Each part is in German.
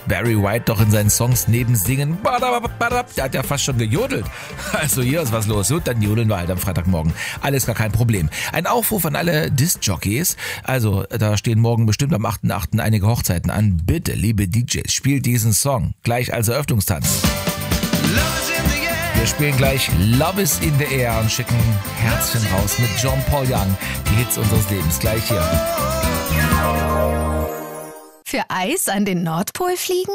Barry White doch in seinen Songs neben Singen, der hat ja fast schon gejodelt. Also hier ist was los. Gut, dann jodeln wir halt am Freitagmorgen. Alles gar kein Problem. Ein Aufruf an alle Disc-Jockeys. Also, da stehen morgen bestimmt am 8.8. einige Hochzeiten an. Bitte, liebe DJs, spielt diesen Song gleich als Eröffnungstanz. Wir spielen gleich Love is in the Air und schicken Herzchen raus mit John Paul Young. Die Hits unseres Lebens. Gleich hier. Für Eis an den Nordpol fliegen?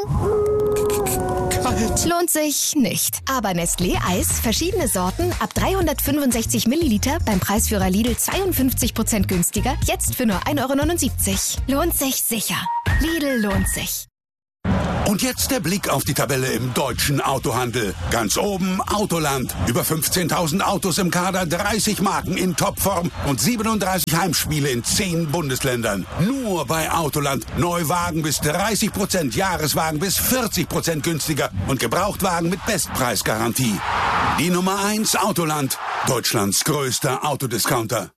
Kalt. Lohnt sich nicht. Aber Nestlé Eis, verschiedene Sorten, ab 365 Milliliter, beim Preisführer Lidl 52% günstiger, jetzt für nur 1,79 €. Lohnt sich sicher. Lidl lohnt sich. Und jetzt der Blick auf die Tabelle im deutschen Autohandel. Ganz oben Autoland. Über 15.000 Autos im Kader, 30 Marken in Topform und 37 Heimspiele in 10 Bundesländern. Nur bei Autoland. Neuwagen bis 30%, Jahreswagen bis 40% günstiger und Gebrauchtwagen mit Bestpreisgarantie. Die Nummer 1 Autoland. Deutschlands größter Autodiscounter.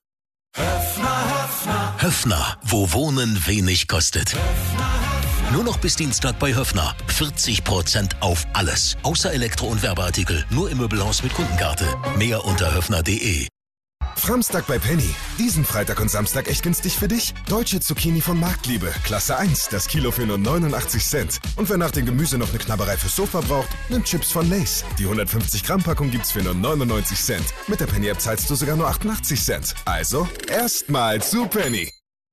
Höffner, wo Wohnen wenig kostet. Nur noch bis Dienstag bei Höffner. 40% auf alles. Außer Elektro- und Werbeartikel. Nur im Möbelhaus mit Kundenkarte. Mehr unter höffner.de. Framstag bei Penny. Diesen Freitag und Samstag echt günstig für dich. Deutsche Zucchini von Marktliebe. Klasse 1. Das Kilo für nur 89 Cent. Und wer nach dem Gemüse noch eine Knabberei fürs Sofa braucht, nimmt Chips von Lay's. Die 150 Gramm Packung gibt's für nur 99 Cent. Mit der Penny-App zahlst du sogar nur 88 Cent. Also, erstmal zu Penny.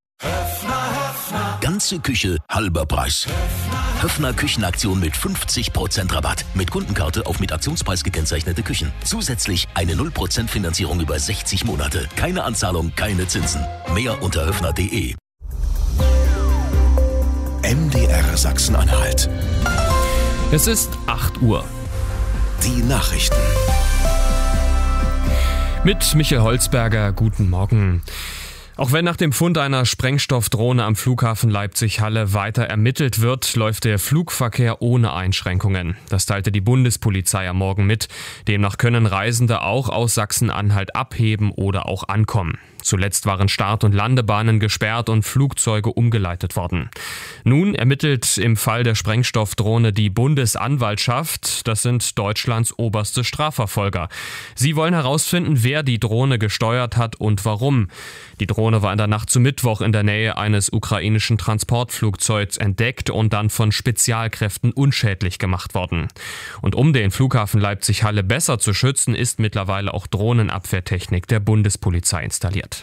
Ganze Küche, halber Preis. Höffner Küchenaktion mit 50% Rabatt. Mit Kundenkarte auf mit Aktionspreis gekennzeichnete Küchen. Zusätzlich eine 0% Finanzierung über 60 Monate. Keine Anzahlung, keine Zinsen. Mehr unter höffner.de. MDR Sachsen-Anhalt. Es ist 8 Uhr. Die Nachrichten. Mit Michael Holzberger, guten Morgen. Auch wenn nach dem Fund einer Sprengstoffdrohne am Flughafen Leipzig-Halle weiter ermittelt wird, läuft der Flugverkehr ohne Einschränkungen. Das teilte die Bundespolizei am Morgen mit. Demnach können Reisende auch aus Sachsen-Anhalt abheben oder auch ankommen. Zuletzt waren Start- und Landebahnen gesperrt und Flugzeuge umgeleitet worden. Nun ermittelt im Fall der Sprengstoffdrohne die Bundesanwaltschaft. Das sind Deutschlands oberste Strafverfolger. Sie wollen herausfinden, wer die Drohne gesteuert hat und warum. Die Drohne war in der Nacht zu Mittwoch in der Nähe eines ukrainischen Transportflugzeugs entdeckt und dann von Spezialkräften unschädlich gemacht worden. Und um den Flughafen Leipzig-Halle besser zu schützen, ist mittlerweile auch Drohnenabwehrtechnik der Bundespolizei installiert.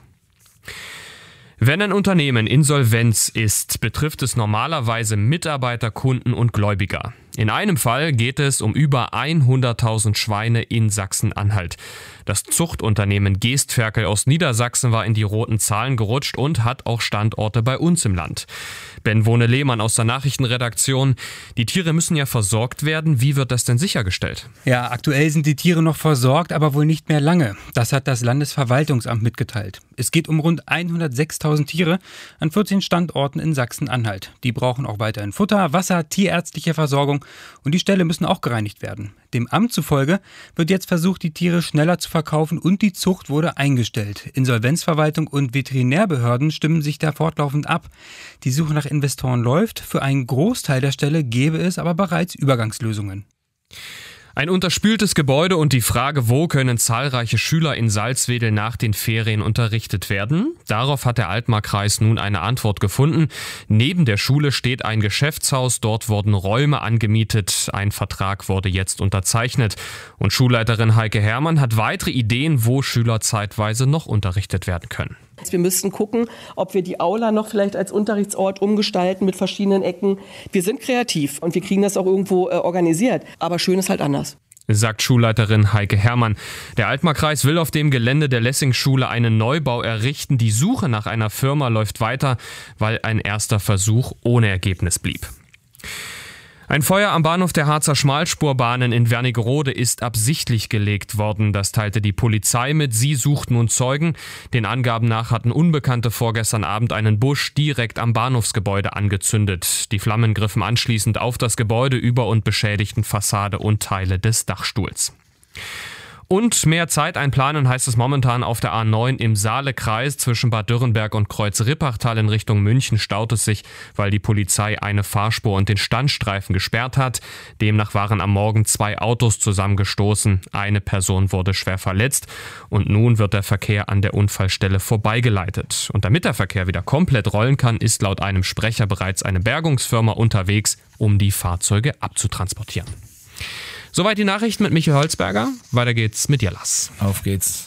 Wenn ein Unternehmen Insolvenz ist, betrifft es normalerweise Mitarbeiter, Kunden und Gläubiger. In einem Fall geht es um über 100.000 Schweine in Sachsen-Anhalt. Das Zuchtunternehmen Geestferkel aus Niedersachsen war in die roten Zahlen gerutscht und hat auch Standorte bei uns im Land. Ben Wohne-Lehmann aus der Nachrichtenredaktion. Die Tiere müssen ja versorgt werden. Wie wird das denn sichergestellt? Ja, aktuell sind die Tiere noch versorgt, aber wohl nicht mehr lange. Das hat das Landesverwaltungsamt mitgeteilt. Es geht um rund 106.000 Tiere an 14 Standorten in Sachsen-Anhalt. Die brauchen auch weiterhin Futter, Wasser, tierärztliche Versorgung und die Ställe müssen auch gereinigt werden. Dem Amt zufolge wird jetzt versucht, die Tiere schneller zu verkaufen und die Zucht wurde eingestellt. Insolvenzverwaltung und Veterinärbehörden stimmen sich da fortlaufend ab. Die Suche nach Investoren läuft. Für einen Großteil der Ställe gäbe es aber bereits Übergangslösungen. Ein unterspültes Gebäude und die Frage, wo können zahlreiche Schüler in Salzwedel nach den Ferien unterrichtet werden? Darauf hat der Altmark-Kreis nun eine Antwort gefunden. Neben der Schule steht ein Geschäftshaus, dort wurden Räume angemietet. Ein Vertrag wurde jetzt unterzeichnet. Und Schulleiterin Heike Herrmann hat weitere Ideen, wo Schüler zeitweise noch unterrichtet werden können. Wir müssten gucken, ob wir die Aula noch vielleicht als Unterrichtsort umgestalten mit verschiedenen Ecken. Wir sind kreativ und wir kriegen das auch irgendwo organisiert. Aber schön ist halt anders, sagt Schulleiterin Heike Herrmann. Der Altmark-Kreis will auf dem Gelände der Lessing-Schule einen Neubau errichten. Die Suche nach einer Firma läuft weiter, weil ein erster Versuch ohne Ergebnis blieb. Ein Feuer am Bahnhof der Harzer Schmalspurbahnen in Wernigerode ist absichtlich gelegt worden. Das teilte die Polizei mit. Sie sucht nun Zeugen. Den Angaben nach hatten Unbekannte vorgestern Abend einen Busch direkt am Bahnhofsgebäude angezündet. Die Flammen griffen anschließend auf das Gebäude über und beschädigten Fassade und Teile des Dachstuhls. Und mehr Zeit einplanen heißt es momentan auf der A9 im Saalekreis. Zwischen Bad Dürrenberg und Kreuz-Rippachtal in Richtung München staut es sich, weil die Polizei eine Fahrspur und den Standstreifen gesperrt hat. Demnach waren am Morgen 2 Autos zusammengestoßen. Eine Person wurde schwer verletzt und nun wird der Verkehr an der Unfallstelle vorbeigeleitet. Und damit der Verkehr wieder komplett rollen kann, ist laut einem Sprecher bereits eine Bergungsfirma unterwegs, um die Fahrzeuge abzutransportieren. Soweit die Nachrichten mit Michael Holzberger. Weiter geht's mit Jellas. Auf geht's.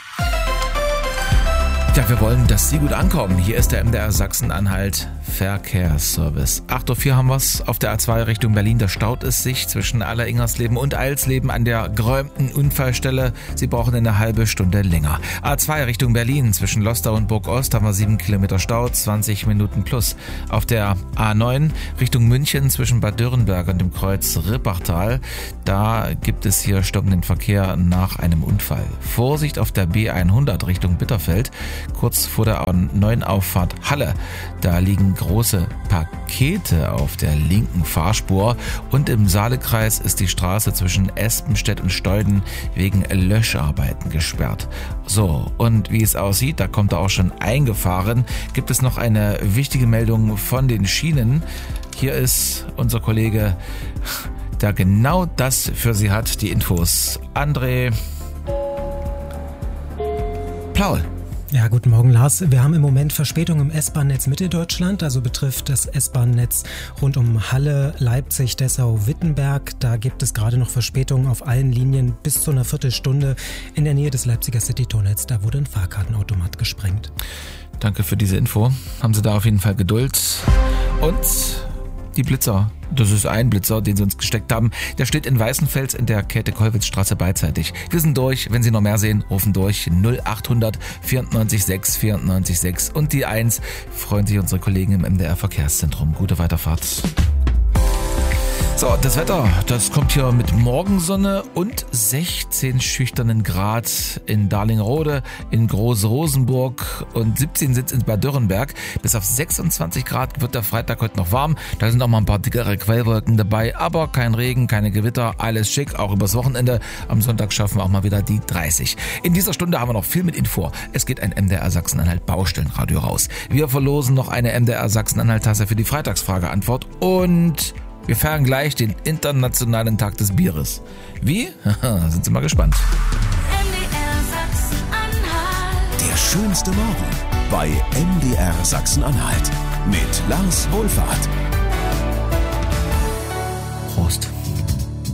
Ja, wir wollen, dass Sie gut ankommen. Hier ist der MDR Sachsen-Anhalt Verkehrsservice. 8.04 Uhr haben wir's auf der A2 Richtung Berlin. Da staut es sich zwischen Aller-Ingersleben und Eilsleben an der geräumten Unfallstelle. Sie brauchen eine halbe Stunde länger. A2 Richtung Berlin zwischen Lostar und Burg-Ost haben wir 7 Kilometer Stau, 20 Minuten plus. Auf der A9 Richtung München zwischen Bad Dürrenberg und dem Kreuz Rippachtal. Da gibt es hier stockenden Verkehr nach einem Unfall. Vorsicht auf der B100 Richtung Bitterfeld. Kurz vor der A9 Auffahrt Halle. Da liegen große Pakete auf der linken Fahrspur und im Saalekreis ist die Straße zwischen Espenstedt und Steuden wegen Löscharbeiten gesperrt. So, und wie es aussieht, da kommt er auch schon eingefahren, gibt es noch eine wichtige Meldung von den Schienen. Hier ist unser Kollege, der genau das für Sie hat, die Infos. André Plaul. Ja, guten Morgen, Lars. Wir haben im Moment Verspätung im S-Bahn-Netz Mitteldeutschland, also betrifft das S-Bahn-Netz rund um Halle, Leipzig, Dessau, Wittenberg. Da gibt es gerade noch Verspätungen auf allen Linien bis zu einer Viertelstunde in der Nähe des Leipziger City-Tunnels. Da wurde ein Fahrkartenautomat gesprengt. Danke für diese Info. Haben Sie da auf jeden Fall Geduld. Und die Blitzer. Das ist ein Blitzer, den Sie uns gesteckt haben. Der steht in Weißenfels in der Käthe-Kollwitz-Straße beidseitig. Wir sind durch. Wenn Sie noch mehr sehen, rufen durch 0800 94 6 94 6 und die 1. Freuen sich unsere Kollegen im MDR Verkehrszentrum. Gute Weiterfahrt. So, das Wetter, das kommt hier mit Morgensonne und 16 schüchternen Grad in Darlingrode, in Groß-Rosenburg und 17 sind in Bad Dürrenberg. Bis auf 26 Grad wird der Freitag heute noch warm. Da sind auch mal ein paar dickere Quellwolken dabei, aber kein Regen, keine Gewitter, alles schick, auch übers Wochenende. Am Sonntag schaffen wir auch mal wieder die 30. In dieser Stunde haben wir noch viel mit Info. Es geht ein MDR Sachsen-Anhalt Baustellenradio raus. Wir verlosen noch eine MDR Sachsen-Anhalt-Tasse für die Freitagsfrage-Antwort und wir feiern gleich den Internationalen Tag des Bieres. Wie? Sind Sie mal gespannt. MDR Sachsen-Anhalt. Der schönste Morgen bei MDR Sachsen-Anhalt mit Lars Wohlfahrt. Prost.